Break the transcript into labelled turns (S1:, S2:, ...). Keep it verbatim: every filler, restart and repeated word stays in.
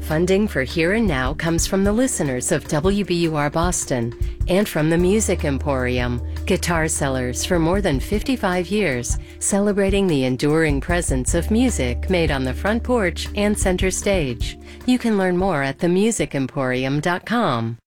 S1: Funding for Here and Now comes from the listeners of W B U R Boston and from the Music Emporium, guitar sellers for more than fifty-five years, celebrating the enduring presence of music made on the front porch and center stage. You can learn more at the music emporium dot com.